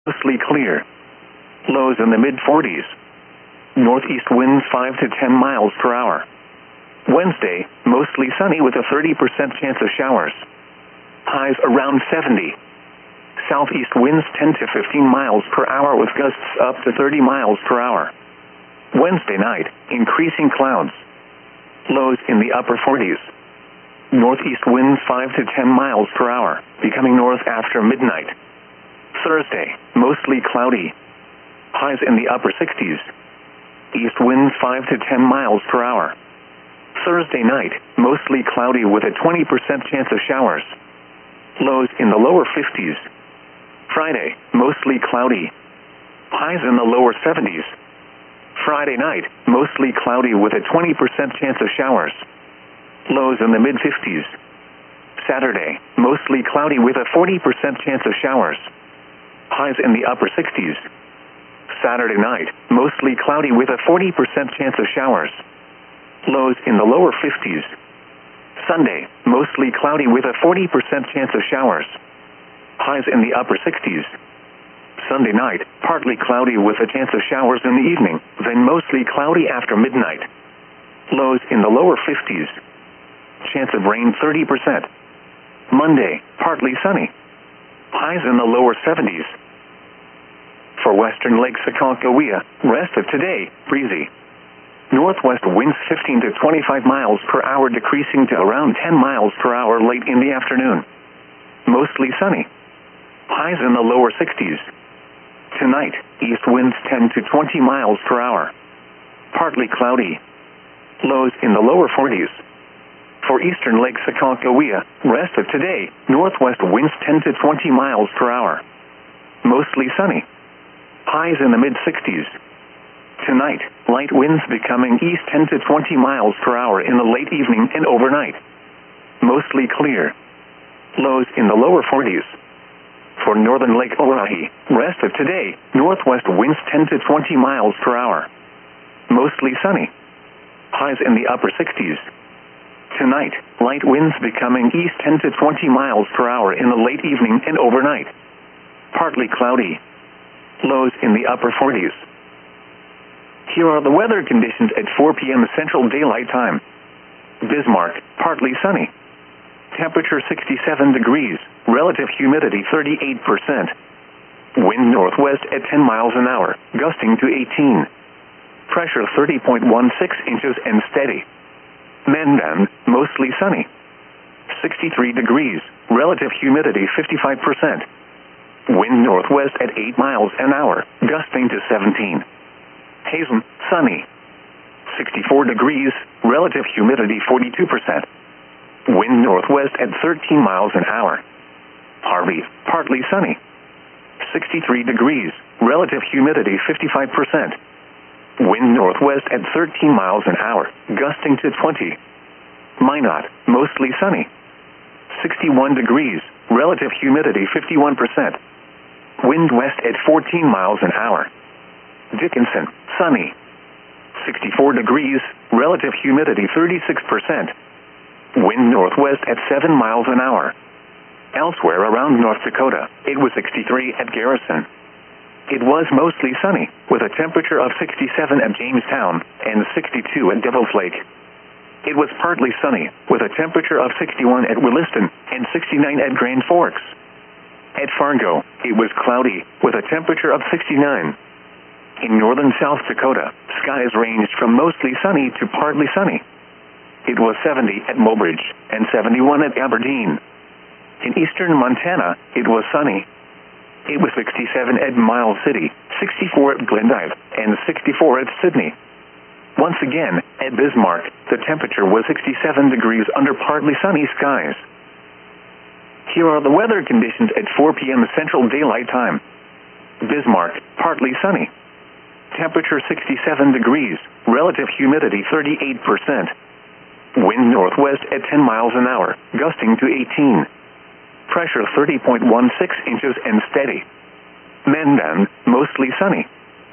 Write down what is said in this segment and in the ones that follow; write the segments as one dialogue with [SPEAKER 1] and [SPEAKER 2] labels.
[SPEAKER 1] mostly clear. Lows in the mid-40s. Northeast winds 5 to 10 miles per hour. Wednesday, mostly sunny with a 30% chance of showers. Highs around 70. Southeast winds 10 to 15 miles per hour with gusts up to 30 miles per hour. Wednesday night, increasing clouds. Lows in the upper 40s. Northeast winds 5 to 10 miles per hour, becoming north after midnight. Thursday, mostly cloudy. Highs in the upper 60s. East winds 5 to 10 miles per hour. Thursday night, mostly cloudy with a 20% chance of showers. Lows in the lower 50s. Friday, mostly cloudy. Highs in the lower 70s. Friday night, mostly cloudy with a 20% chance of showers. Lows in the mid-50s. Saturday, mostly cloudy with a 40% chance of showers. Highs in the upper 60s. Saturday night, mostly cloudy with a 40% chance of showers. Lows in the lower 50s. Sunday, mostly cloudy with a 40% chance of showers. Highs in the upper 60s. Sunday night, partly cloudy with a chance of showers in the evening, then mostly cloudy after midnight. Lows in the lower 50s. Chance of rain 30%. Monday, partly sunny. Highs in the lower 70s. For western Lake Aconcagua, rest of today, breezy. Northwest winds 15 to 25 miles per hour decreasing to around 10 miles per hour late in the afternoon. Mostly sunny. Highs in the lower 60s. Tonight, east winds 10 to 20 miles per hour. Partly cloudy. Lows in the lower 40s. For eastern Lake Aconcagua, rest of today, northwest winds 10 to 20 miles per hour. Mostly sunny. Highs in the mid-60s. Tonight, light winds becoming east 10 to 20 miles per hour in the late evening and overnight. Mostly clear. Lows in the lower 40s. For northern Lake Oahe, rest of today, northwest winds 10 to 20 miles per hour. Mostly sunny. Highs in the upper 60s. Tonight, light winds becoming east 10 to 20 miles per hour in the late evening and overnight. Partly cloudy. Lows in the upper 40s. Here are the weather conditions at 4 p.m. Central Daylight Time. Bismarck, partly sunny. Temperature 67 degrees, relative humidity 38%. Wind northwest at 10 miles an hour, gusting to 18. Pressure 30.16 inches and steady. Mandan, mostly sunny. 63 degrees, relative humidity 55%. Wind northwest at 8 miles an hour, gusting to 17. Hazen, sunny. 64 degrees, relative humidity 42%. Wind northwest at 13 miles an hour. Harvey, partly sunny. 63 degrees, relative humidity 55%. Wind northwest at 13 miles an hour, gusting to 20. Minot, mostly sunny. 61 degrees, relative humidity 51%. Wind west at 14 miles an hour. Dickinson, sunny. 64 degrees, relative humidity 36%. Wind northwest at 7 miles an hour. Elsewhere around North Dakota, it was 63 at Garrison. It was mostly sunny, with a temperature of 67 at Jamestown and 62 at Devil's Lake. It was partly sunny, with a temperature of 61 at Williston and 69 at Grand Forks. At Fargo, it was cloudy, with a temperature of 69. In northern South Dakota, skies ranged from mostly sunny to partly sunny. It was 70 at Mobridge and 71 at Aberdeen. In eastern Montana, it was sunny. It was 67 at Miles City, 64 at Glendive, and 64 at Sydney. Once again, at Bismarck, the temperature was 67 degrees under partly sunny skies. Here are the weather conditions at 4 p.m. Central Daylight Time. Bismarck, partly sunny. Temperature 67 degrees, relative humidity 38%. Wind northwest at 10 miles an hour, gusting to 18. Pressure 30.16 inches and steady. Mandan, mostly sunny.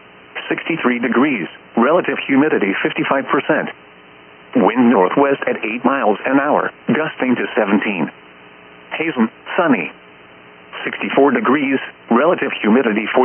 [SPEAKER 1] 63 degrees, relative humidity 55%. Wind northwest at 8 miles an hour, gusting to 17. Hazen, sunny. 64 degrees, relative humidity 40%.